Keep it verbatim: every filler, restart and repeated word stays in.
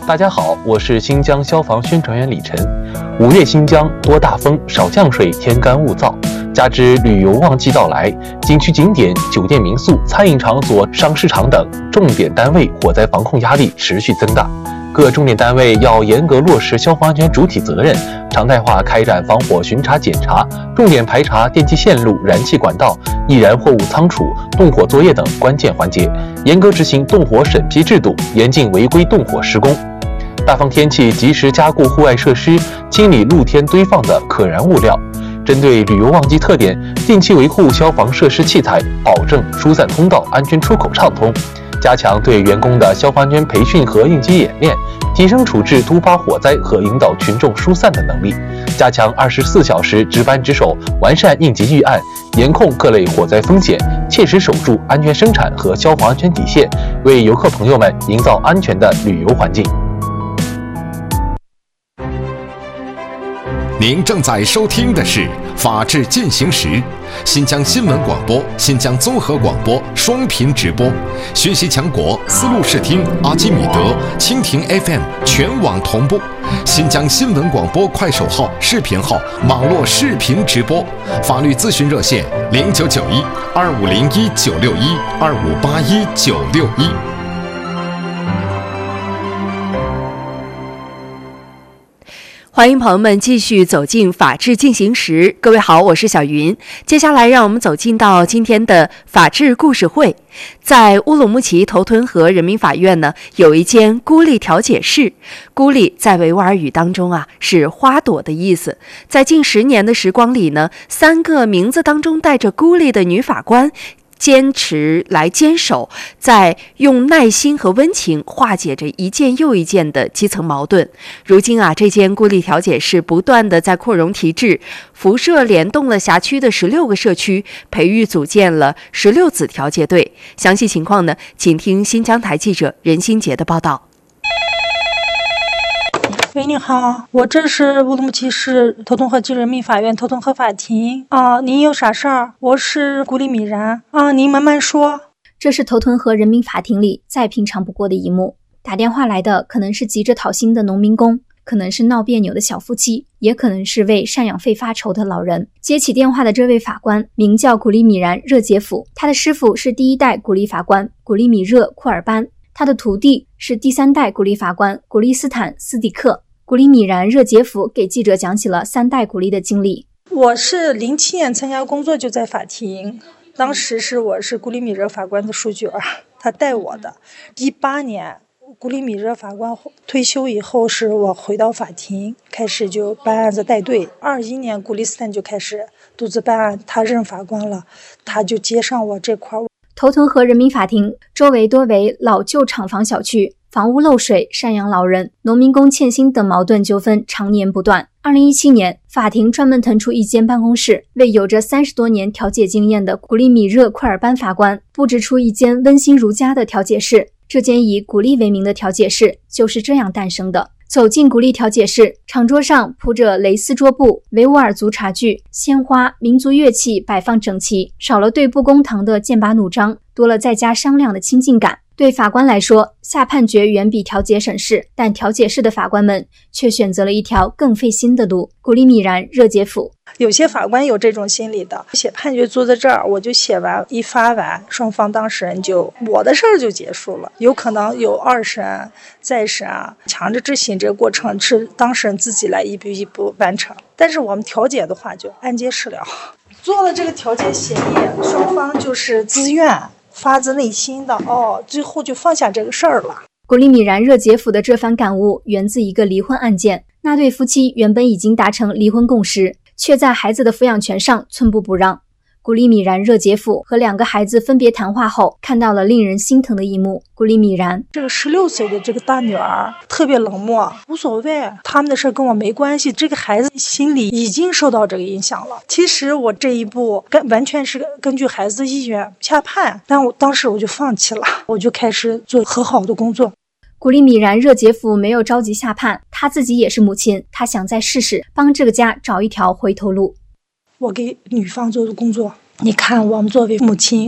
大家好，我是新疆消防宣传员李晨。五月新疆多大风少降水，天干物燥，加之旅游旺季到来，景区景点、酒店民宿、餐饮场所、商市场等重点单位火灾防控压力持续增大。各重点单位要严格落实消防安全主体责任，常态化开展防火巡查检查，重点排查电气线路、燃气管道、易燃货物仓储、动火作业等关键环节，严格执行动火审批制度，严禁违规动火施工。大风天气及时加固户外设施，清理露天堆放的可燃物料。针对旅游旺季特点，定期维护消防设施器材，保证疏散通道安全出口畅通。加强对员工的消防安全培训和应急演练，提升处置突发火灾和引导群众疏散的能力，加强二十四小时值班值守，完善应急预案，严控各类火灾风险，切实守住安全生产和消防安全底线，为游客朋友们营造安全的旅游环境。 您正在收听的是《法治进行时》，新疆新闻广播、新疆综合广播双频直播，学习强国思路视听、阿基米德、蜻蜓 F M 全网同步，新疆新闻广播快手号、视频号网络视频直播，法律咨询热线零九九一二五零一九六一二五八一九六一。 欢迎朋友们继续走进法治进行时。各位好，我是小云。接下来让我们走进到今天的法治故事会。在乌鲁木齐头屯河人民法院呢，有一间孤立调解室。孤立在维吾尔语当中啊，是花朵的意思。在近十年的时光里呢，三个名字当中带着孤立的女法官坚持来坚守，在用耐心和温情化解着一件又一件的基层矛盾。如今啊，这间孤立调解室不断的在扩容提质，辐射联动了辖区的十六个社区，培育组建了十六子调解队。详细情况呢，请听新疆台记者任新杰的报道。 喂，你好，我这是乌鲁木齐市头屯河区人民法院头屯河法庭啊，您有啥事儿？我是古里米然啊，您慢慢说。 这是头屯河人民法庭里再平常不过的一幕。打电话来的可能是急着讨薪的农民工，可能是闹别扭的小夫妻，也可能是为赡养费发愁的老人。接起电话的这位法官名叫古里米然热杰甫，他的师傅是第一代古里法官古里米热库尔班，他的徒弟是第三代古里法官古里斯坦斯迪克。古里米然热杰甫给记者讲起了三代古里的经历。 我是零七年参加工作就在法庭，当时是我是古里米热法官的书卷，他带我的。一八年古里米热法官退休以后，是我回到法庭，开始就办案子带队。二一年古里斯坦就开始独自办案，他任法官了，他就接上我这块。 头屯河人民法庭周围多为老旧厂房小区，房屋漏水、赡养老人、农民工欠薪等矛盾纠纷常年不断。二零一七年，法庭专门腾出一间办公室，为有着三十多年调解经验的古里米热库尔班法官布置出一间温馨如家的调解室。这间以古力为名的调解室就是这样诞生的。走进古力调解室，长桌上铺着蕾丝桌布、维吾尔族茶具、鲜花、民族乐器摆放整齐，少了对簿公堂的剑拔弩张，多了在家商量的亲近感。对法官来说，下判决远比调解省事，但调解室的法官们却选择了一条更费心的路。古里米然热杰甫， 有些法官有这种心理的，写判决坐在这儿，我就写完一发完，双方当事人就我的事儿就结束了。有可能有二审、再审啊，强制执行这个过程是当事人自己来一步一步完成。但是我们调解的话就按揭事了，做了这个调解协议，双方就是自愿。发自内心的哦，最后就放下这个事儿了。 古里米然热杰甫的这番感悟源自一个离婚案件。那对夫妻原本已经达成离婚共识，却在孩子的抚养权上寸步不让。古里米然热杰甫和两个孩子分别谈话后，看到了令人心疼的一幕。古里米然， 这个十六岁的这个大女儿特别冷漠，无所谓，他们的事跟我没关系。这个孩子心里已经受到这个影响了。其实我这一步跟完全是根据孩子的意愿下判，但我当时我就放弃了，我就开始做和好的工作。 古里米然热杰甫没有着急下判，他自己也是母亲，他想再试试，帮这个家找一条回头路。 我给女方做的工作，你看我们作为母亲，